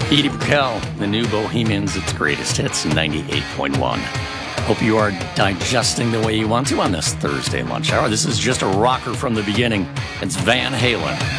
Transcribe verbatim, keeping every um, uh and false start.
Edie Brickell, the new Bohemians, its greatest hits, ninety-eight point one. Hope you are digesting the way you want to on this Thursday lunch hour. This is just a rocker from the beginning. It's Van Halen.